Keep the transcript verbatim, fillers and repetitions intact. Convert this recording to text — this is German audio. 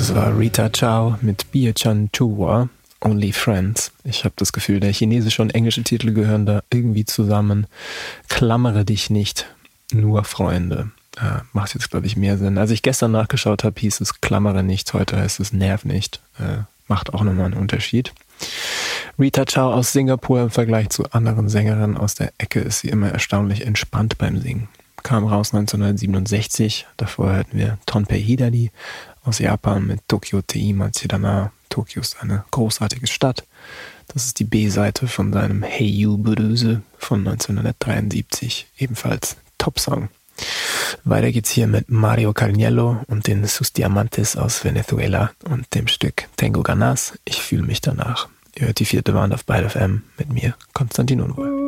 Das war Rita Chao mit Biechan Chua, Only Friends. Ich habe das Gefühl, der chinesische und englische Titel gehören da irgendwie zusammen. Klammere dich nicht, nur Freunde. Äh, macht jetzt, glaube ich, mehr Sinn. Als ich gestern nachgeschaut habe, hieß es Klammere nicht, heute heißt es Nerv nicht. Äh, macht auch nochmal einen Unterschied. Rita Chao aus Singapur im Vergleich zu anderen Sängerinnen aus der Ecke ist sie immer erstaunlich entspannt beim Singen. Kam raus neunzehnhundertsiebenundsechzig, davor hörten wir Tonpei Hidari aus Japan mit Tokyo Teima Chidana. Tokio ist eine großartige Stadt. Das ist die B-Seite von seinem Hey You Buruse von neunzehnhundertdreiundsiebzig, ebenfalls Top-Song. Weiter geht's hier mit Mario Carniello und den Sus Diamantes aus Venezuela und dem Stück Tengo Ganas. Ich fühle mich danach. Ihr hört die vierte Wand auf Byte F M mit mir, Konstantin Unruhe.